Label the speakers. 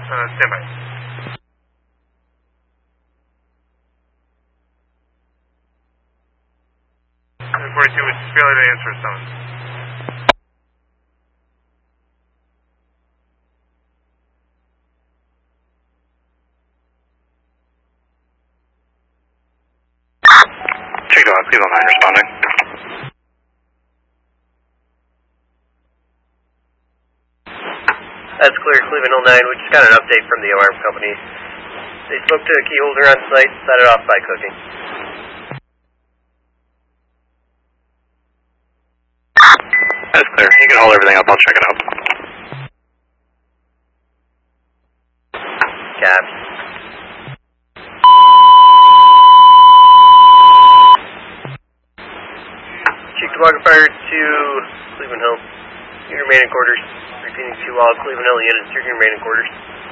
Speaker 1: Stand by. 42 with failure to answer summons.
Speaker 2: Chico, Cleveland 9 responding.
Speaker 3: That's clear, Cleveland 09. We just got an update from the alarm company. They spoke to a key holder on site, set it off by cooking.
Speaker 2: That's clear. You can hold everything up. I'll check it out.
Speaker 3: Cabs. Chief Demographer to Cleveland Hill. You remain in quarters. Repeating to all Cleveland Hill units, you remain in quarters.